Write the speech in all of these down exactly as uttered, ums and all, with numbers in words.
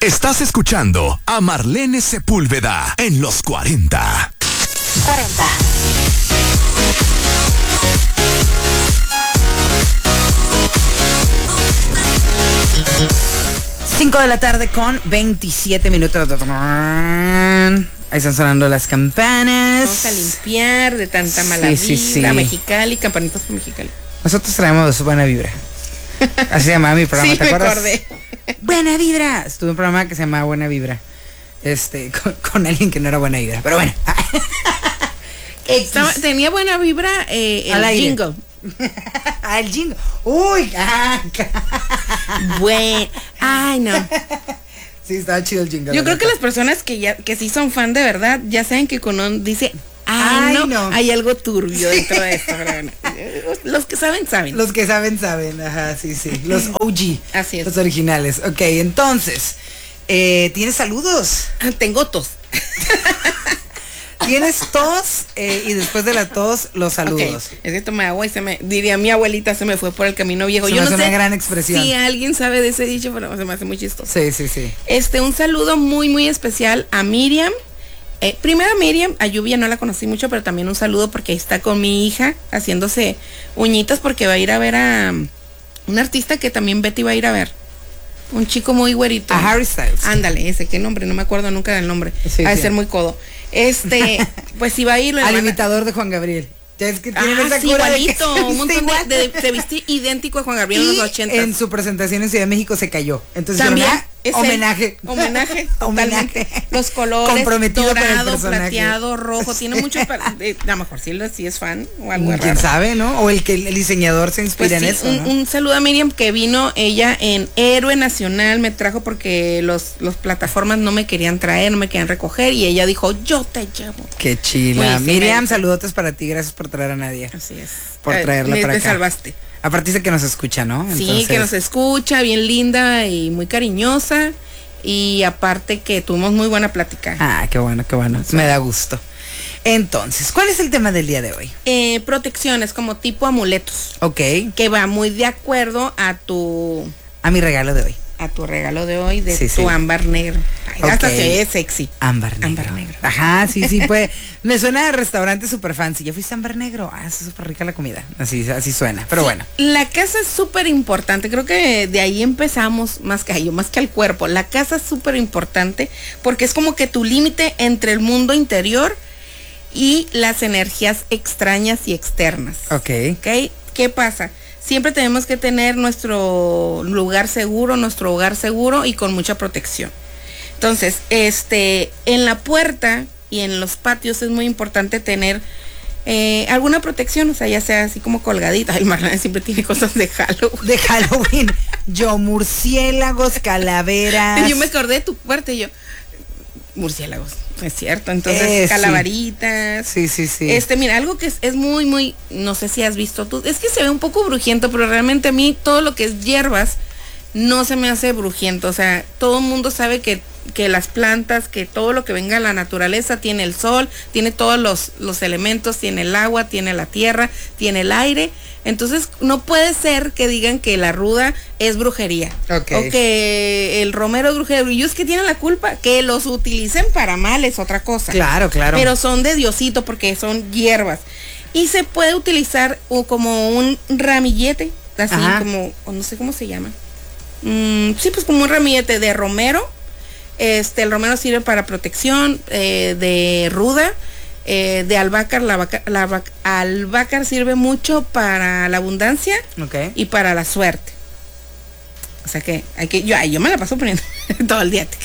Estás escuchando a Marlene Sepúlveda en Los cuarenta. cuarenta. cinco de la tarde con veintisiete minutos. Ahí están sonando las campanas. Vamos a limpiar de tanta mala sí, sí, vibra. sí. Mexicali, campanitas por Mexicali. Nosotros traemos buena vibra. Así se llamaba mi programa, sí, ¿te me acuerdas? acordé. Buena vibra. Estuve en un programa que se llamaba Buena Vibra. Este, con, con alguien que no era buena vibra. Pero bueno. Estaba, tenía buena vibra eh, el jingle. Ah, el jingle. Uy. Ah, bueno. Ay, no. Sí, estaba chido el jingle. Yo creo que las personas que ya que sí son fan de verdad ya saben que con un dice ay, Ay, no, no. hay algo turbio dentro de esto. Pero bueno, los que saben saben. Los que saben, saben. Ajá, sí, sí. Los O G. Así es. Los originales. Ok, entonces, eh, ¿tienes saludos? Tengo tos. Tienes tos eh, y después de la tos, los saludos. Okay. Es que tomé agua y se me, diría mi abuelita, se me fue por el camino viejo. Se Yo me no hace sé una gran expresión. si alguien sabe de ese dicho, pero se me hace muy chistoso. Sí, sí, sí. Este, un saludo muy, muy especial a Miriam. Eh, primero a Miriam, a Lluvia no la conocí mucho, pero también un saludo porque ahí está con mi hija haciéndose uñitas porque va a ir a ver a um, un artista que también Betty va a ir a ver. Un chico muy güerito. A Harry Styles. Ándale, ese, qué nombre, no me acuerdo nunca del nombre. Sí, ha de sí. ser muy codo. Este, pues si va a ir. Al imitador de Juan Gabriel. Ya es que tienen ah, esa sí, cura de que igualito, se un viste montón igual. de, de, se viste idéntico a Juan Gabriel en Y los ochentas. en su presentación en Ciudad de México se cayó. Entonces, También ¿verdad? es homenaje. el- homenaje, Homenaje. totalmente. Los colores, Comprometido con el dorado, personaje. plateado, rojo, tiene muchos, pa- eh, a lo mejor sí, lo- sí es fan o algo ¿Quién raro. sabe, no? O el que el diseñador se Pues inspira sí, en eso, un, ¿no? un saludo a Miriam que vino ella en Héroe Nacional, me trajo porque los, los plataformas no me querían traer, no me querían recoger y ella dijo, yo te llevo. Qué chila. Muy sí, Miriam, me- saludotes para ti. Gracias por traer a Nadia. Así es. Por Eh, traerla me, para me acá. salvaste. Aparte dice que nos escucha, ¿no? Sí, Entonces, que nos escucha, bien linda y muy cariñosa. Y aparte que tuvimos muy buena plática. Ah, qué bueno, qué bueno. Me da gusto. Entonces, ¿cuál es el tema del día de hoy? Eh, protecciones como tipo amuletos, Ok, que va muy de acuerdo a tu a mi regalo de hoy. a tu regalo de hoy de Sí, tu sí. ámbar negro. Ay, Ok. hasta se ve sexy. Ámbar negro. Ámbar negro. Ajá, sí, sí, pues. Me suena a restaurante super fancy. ¿Ya fuiste a ámbar negro? Ah, es súper rica la comida. Así, así suena. Pero Sí, bueno. La casa es súper importante. Creo que de ahí empezamos más que a ello, más que al cuerpo. La casa es súper importante porque es como que tu límite entre el mundo interior y las energías extrañas y externas. Ok. ¿Ok? ¿Qué pasa? Siempre tenemos que tener nuestro lugar seguro, nuestro hogar seguro y con mucha protección. Entonces, este, en la puerta y en los patios es muy importante tener eh, alguna protección, o sea, ya sea así como colgadita. Ay, Marlene siempre tiene cosas de Halloween. De Halloween. Yo, murciélagos, calaveras. Yo me acordé de tu puerta y yo, murciélagos, es cierto. Entonces, Eh, sí. calaveritas. Sí, sí, sí. Este, mira, algo que es, es muy, muy, no sé si has visto tú, es que se ve un poco brujiento, pero realmente a mí todo lo que es hierbas no se me hace brujiento. O sea, todo el mundo sabe que, que las plantas, que todo lo que venga de la naturaleza tiene el sol, tiene todos los, los elementos, tiene el agua, tiene la tierra, tiene el aire. Entonces, no puede ser que digan que la ruda es brujería. Ok. O que el romero es brujería. Y ellos que tienen la culpa, que los utilicen para mal es otra cosa. Claro, claro. Pero son de Diosito porque son hierbas. Y se puede utilizar o como un ramillete, así Ajá. como, o no sé cómo se llama. Mm, sí, pues como un ramillete de romero. Este, el romero sirve para protección, eh, de ruda, eh, de albahaca. La, vaca- la vac- albahaca sirve mucho para la abundancia Ok. y para la suerte. O sea que hay que, yo, ay, yo me la paso poniendo todo el día.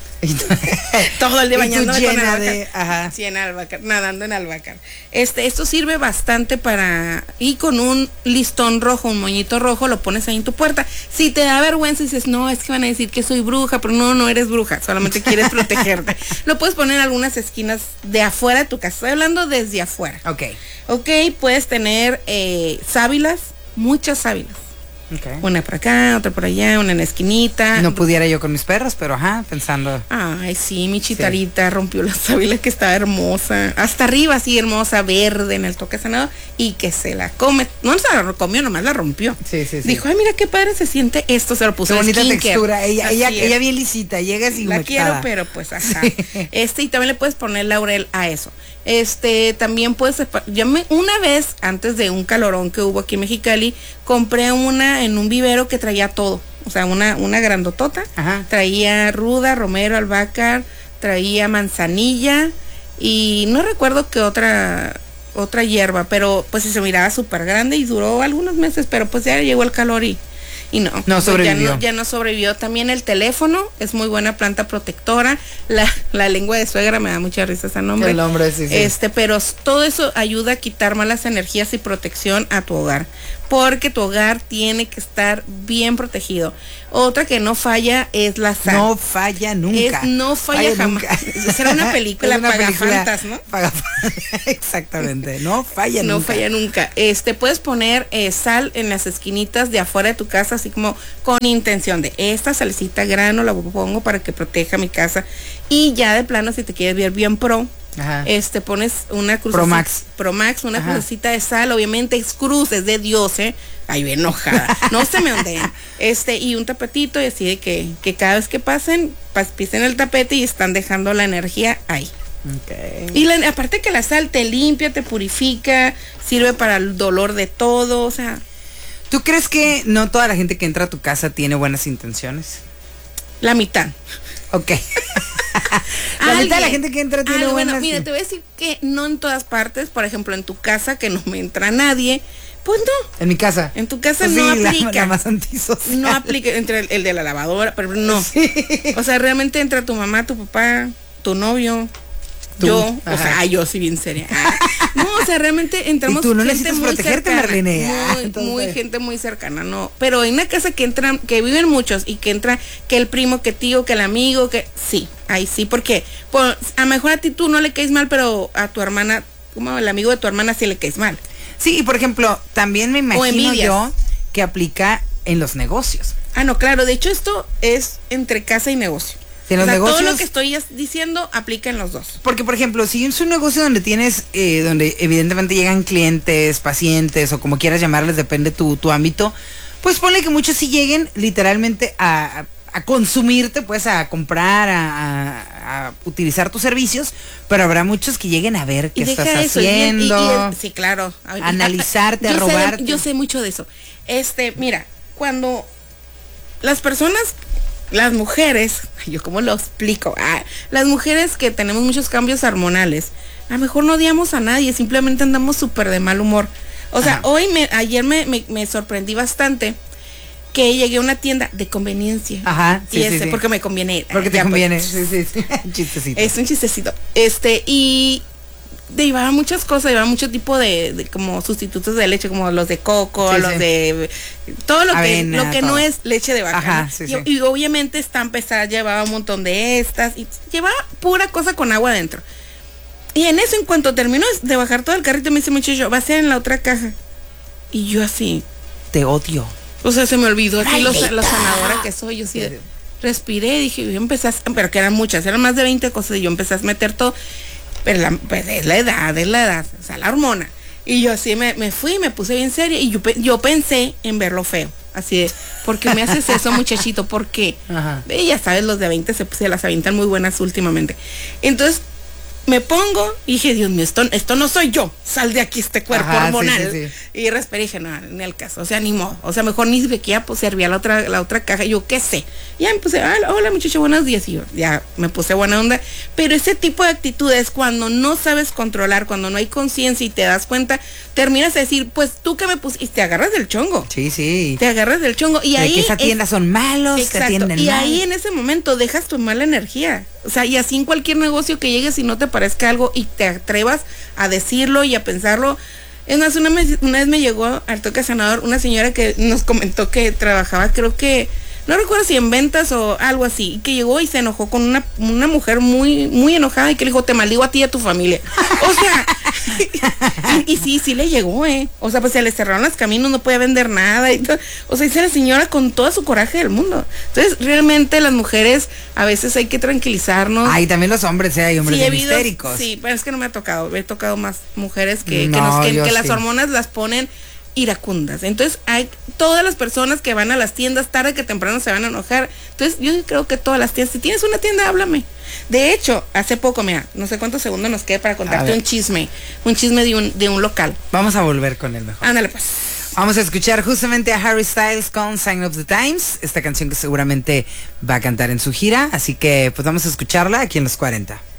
Todo el día Y tú bañándome con llena albahaca. de- ajá. Sí, en albahaca, nadando en albahaca. Este, esto sirve bastante para, y con un listón rojo, un moñito rojo, lo pones ahí en tu puerta. Si te da vergüenza y dices, no, es que van a decir que soy bruja, pero no, no eres bruja, solamente quieres protegerte. Lo puedes poner en algunas esquinas de afuera de tu casa. Estoy hablando desde afuera. Ok. Ok, puedes tener eh, sábilas, muchas sábilas. Okay. Una por acá, otra por allá, una en la esquinita. No pudiera yo con mis perros, pero ajá, pensando. Ay, sí, mi chitarita sí. rompió la sábila que estaba hermosa. Hasta arriba, así hermosa, verde en el toque sanado. Y que se la come. No se la comió, nomás la rompió. Sí, sí, sí. Dijo, ay, mira qué padre se siente esto. Se lo puso. Qué bonita skincare. textura. Ella, ella, ella bien lisita. Llegas y la humectada. quiero, pero pues ajá. Sí. Este, y también le puedes poner laurel a eso. Este, también puedes, yo me, una vez, antes de un calorón que hubo aquí en Mexicali, compré una en un vivero que traía todo, o sea, una, una grandotota. Ajá. Traía ruda, romero, albahaca, traía manzanilla, y no recuerdo qué otra, otra hierba, pero pues se miraba súper grande y duró algunos meses, pero pues ya llegó el calor y... Y no, no sobrevivió. Ya no, ya no sobrevivió. También el teléfono es muy buena planta protectora. La, la lengua de suegra, me da mucha risa ese nombre. El nombre, sí, sí. Este, pero todo eso ayuda a quitar malas energías y protección a tu hogar. Porque tu hogar tiene que estar bien protegido. Otra que no falla es la sal. No falla nunca. Es, no falla, falla jamás. Será una película Pagafantas, ¿no? Pagafantas, exactamente. No falla no nunca. No falla nunca. Este, puedes poner eh, sal en las esquinitas de afuera de tu casa, así como con intención de esta salsita grano la pongo para que proteja mi casa. Y ya de plano, si te quieres ver bien pro, Ajá. este pones una crucecita Pro Max, Pro Max una Ajá. crucecita de sal, obviamente es cruz, es de Dios, eh. Ay, bien enojada, no se me ondeen. Este, y un tapetito, y así de que, que cada vez que pasen, pas, pisen el tapete y están dejando la energía ahí. Okay. Y la, aparte que la sal te limpia, te purifica, sirve para el dolor de todo, o sea. ¿Tú crees que no toda la gente que entra a tu casa tiene buenas intenciones? La mitad. Ok. La mitad de la gente que entra tiene ah, buenas... Bueno, mira, te voy a decir que no en todas partes. Por ejemplo, en tu casa, que no me entra nadie, pues no. En mi casa. En tu casa pues no sí, aplica. La, la más antisocial. No aplica entre el, el de la lavadora, pero no. Sí. O sea, realmente entra tu mamá, tu papá, tu novio, tú, yo, ajá. o sea, ay, yo sí bien seria. Ah, no, o sea, realmente entramos. Y tú no gente necesitas muy protegerte, cercana, Marlene. Ah, muy, muy gente muy cercana, no. Pero en una casa que entran, que viven muchos y que entra que el primo, que tío, que el amigo, que sí, ahí sí, porque pues, a lo mejor a ti tú no le caes mal, pero a tu hermana, como el amigo de tu hermana sí le caes mal. Sí, y por ejemplo, también me imagino yo que aplica en los negocios. Ah, no, claro, de hecho esto es entre casa y negocio. En los o sea, negocios, todo lo que estoy diciendo aplica en los dos. Porque, por ejemplo, si es un negocio donde tienes, eh, donde evidentemente llegan clientes, pacientes o como quieras llamarles, depende tu, tu ámbito, pues ponle que muchos sí lleguen literalmente a, a, a consumirte, pues a comprar, a, a, a utilizar tus servicios, pero habrá muchos que lleguen a ver qué y estás eso, haciendo. Y, y, y, sí, claro. A analizarte, yo a robarte. Sé de, yo sé mucho de eso. Este, mira, cuando las personas... Las mujeres, yo cómo lo explico, ah, las mujeres que tenemos muchos cambios hormonales, a lo mejor no odiamos a nadie, simplemente andamos súper de mal humor. O sea, Ajá. hoy, me, ayer me, me, me sorprendí bastante que llegué a una tienda de conveniencia. Ajá, sí, y ese, sí, sí. porque me conviene. Porque te ya, conviene, pues, sí, sí, sí. Chistecito. Es un chistecito. Este, y... de llevaba muchas cosas, llevaba mucho tipo de, de como sustitutos de leche, como los de coco, sí, los sí. de todo lo Avena, que lo que todo. No es leche de vaca. Ajá, ¿no? sí, y, sí. y obviamente están pesadas, llevaba un montón de estas y llevaba pura cosa con agua adentro. Y en eso, en cuanto terminó de bajar todo el carrito, me dice muchacho, va a ser en la otra caja. Y yo así, te odio. O sea, se me olvidó así lo, lo sanadora que soy, yo sí, sí. respiré, dije, yo empecé a, pero que eran muchas, eran más de veinte cosas y yo empecé a meter todo. Pero la, pues es la edad, es la edad, o sea, la hormona. Y yo así me, me fui, me puse bien seria y yo, yo pensé en verlo feo. Así de, ¿por qué me haces eso, muchachito? ¿Por qué? Ajá. Y ya sabes, los de veinte se, se las avientan muy buenas últimamente. Entonces, me pongo y dije, Dios mío, esto, esto no soy yo. Sal de aquí este cuerpo Ajá, hormonal. Sí, sí, sí. Y respiré y dije, no, en el caso, o sea, ni modo. O sea, mejor ni siquiera pues, servía la otra, la otra caja. Yo qué sé. Ya me puse, ah, hola muchacho, buenos días. Y yo ya me puse buena onda. Pero ese tipo de actitudes, cuando no sabes controlar, cuando no hay conciencia y te das cuenta, terminas de decir, pues tú que me pusiste, y te agarras del chongo. Sí, sí. Te agarras del chongo. Y de ahí. que esa tienda es, son malos, exacto, te atienden y mal. ahí en ese momento dejas tu mala energía. O sea, y así en cualquier negocio que llegues y no te parezca algo y te atrevas a decirlo y a pensarlo. Es más, una, una vez me llegó al toque sanador una señora que nos comentó que trabajaba, creo que no recuerdo si en ventas o algo así, que llegó y se enojó con una, una mujer muy, muy enojada y que le dijo, te maldigo a ti y a tu familia. O sea, y, y sí, sí le llegó, eh. O sea, pues se le cerraron los caminos, no podía vender nada y todo. O sea, dice la señora con todo su coraje del mundo. Entonces, realmente las mujeres a veces hay que tranquilizarnos. Ay, también los hombres, ¿eh? Hay hombres sí, bien habido, histéricos. Sí, pero es que no me ha tocado. He tocado más mujeres que, No, que, nos, que, yo que sí. las hormonas las ponen iracundas. Entonces, hay todas las personas que van a las tiendas tarde que temprano se van a enojar. Entonces, yo creo que todas las tiendas, si tienes una tienda, háblame. De hecho, hace poco, mira, no sé cuántos segundos nos queda para contarte un chisme, un chisme de un, de un local. Vamos a volver con él mejor. Ándale, pues. Vamos a escuchar justamente a Harry Styles con Sign of the Times, esta canción que seguramente va a cantar en su gira, así que pues vamos a escucharla aquí en los cuarenta.